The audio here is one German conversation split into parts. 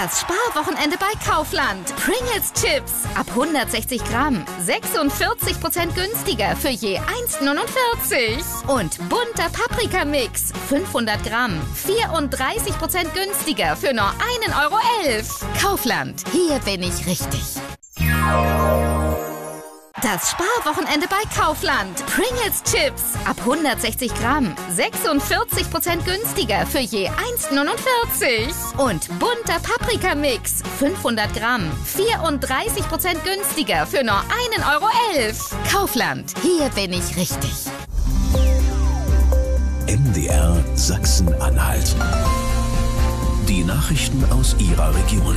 Das Sparwochenende bei Kaufland. Pringles Chips ab 160 Gramm. 46% günstiger für je 1,49. Und bunter Paprikamix. 500 Gramm. 34% günstiger für nur 1,11 €. Kaufland. Hier bin ich richtig. Das Sparwochenende bei Kaufland. Pringles Chips ab 160 Gramm. 46% günstiger für je 1,49. Und bunter Paprikamix. 500 Gramm. 34% günstiger für nur 1,11 €. Kaufland. Hier bin ich richtig. MDR Sachsen-Anhalt. Die Nachrichten aus Ihrer Region.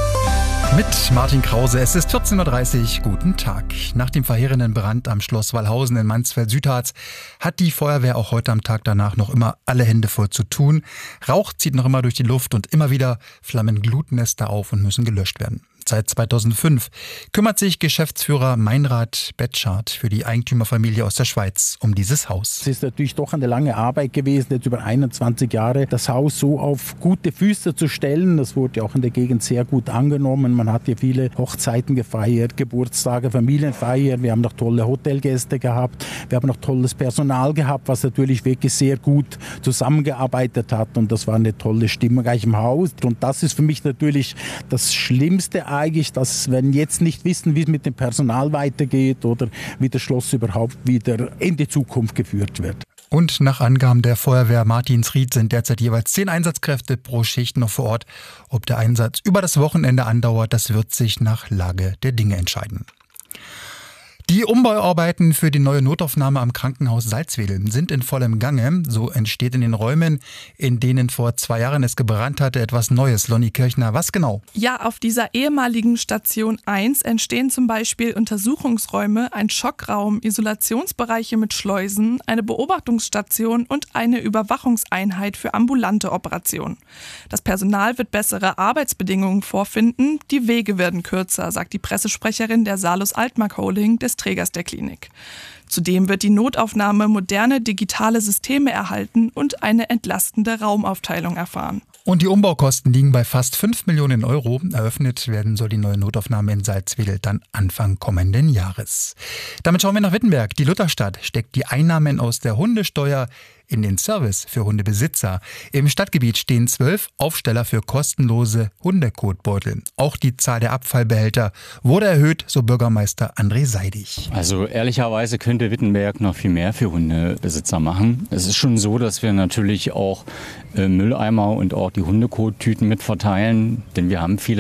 Mit Martin Krause, es ist 14:30 Uhr, guten Tag. Nach dem verheerenden Brand am Schloss Wallhausen in Mansfeld-Südharz hat die Feuerwehr auch heute am Tag danach noch immer alle Hände voll zu tun. Rauch zieht noch immer durch die Luft und immer wieder flammen Glutnester auf und müssen gelöscht werden. Seit 2005 kümmert sich Geschäftsführer Meinrad Betschart für die Eigentümerfamilie aus der Schweiz um dieses Haus. Es ist natürlich doch eine lange Arbeit gewesen, jetzt über 21 Jahre, das Haus so auf gute Füße zu stellen. Das wurde ja auch in der Gegend sehr gut angenommen. Man hat hier viele Hochzeiten gefeiert, Geburtstage, Familienfeiern. Wir haben noch tolle Hotelgäste gehabt. Wir haben noch tolles Personal gehabt, was natürlich wirklich sehr gut zusammengearbeitet hat. Und das war eine tolle Stimmung eigentlich im Haus. Und das ist für mich natürlich das Schlimmste eigentlich, dass wenn jetzt nicht wissen, wie es mit dem Personal weitergeht oder wie das Schloss überhaupt wieder in die Zukunft geführt wird. Und nach Angaben der Feuerwehr Martinsried sind derzeit jeweils 10 Einsatzkräfte pro Schicht noch vor Ort. Ob der Einsatz über das Wochenende andauert, das wird sich nach Lage der Dinge entscheiden. Die Umbauarbeiten für die neue Notaufnahme am Krankenhaus Salzwedel sind in vollem Gange. So entsteht in den Räumen, in denen vor 2 Jahren es gebrannt hatte, etwas Neues. Lonnie Kirchner, was genau? Ja, auf dieser ehemaligen Station 1 entstehen zum Beispiel Untersuchungsräume, ein Schockraum, Isolationsbereiche mit Schleusen, eine Beobachtungsstation und eine Überwachungseinheit für ambulante Operationen. Das Personal wird bessere Arbeitsbedingungen vorfinden, die Wege werden kürzer, sagt die Pressesprecherin der Salus Altmark Holding des Trägers der Klinik. Zudem wird die Notaufnahme moderne digitale Systeme erhalten und eine entlastende Raumaufteilung erfahren. Und die Umbaukosten liegen bei fast 5 Millionen €. Eröffnet werden soll die neue Notaufnahme in Salzwedel dann Anfang kommenden Jahres. Damit schauen wir nach Wittenberg. Die Lutherstadt steckt die Einnahmen aus der Hundesteuer in den Service für Hundebesitzer. Im Stadtgebiet stehen 12 Aufsteller für kostenlose Hundekotbeutel. Auch die Zahl der Abfallbehälter wurde erhöht, so Bürgermeister André Seidig. Also ehrlicherweise könnte Wittenberg noch viel mehr für Hundebesitzer machen. Es ist schon so, dass wir natürlich auch Mülleimer und auch die Hundekottüten mitverteilen, denn wir haben viele